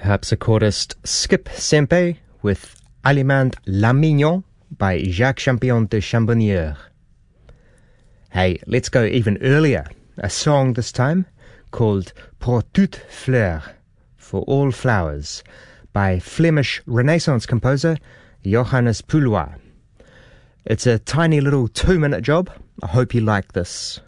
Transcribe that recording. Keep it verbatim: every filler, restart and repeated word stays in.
harpsichordist Skip Sempe with Allemande La Mignon by Jacques Champion de Chambonnières. Hey, let's go even earlier. A song this time called Pour toute fleur, for all flowers, by Flemish Renaissance composer Johannes Poulois. It's a tiny little two-minute job. I hope you like this.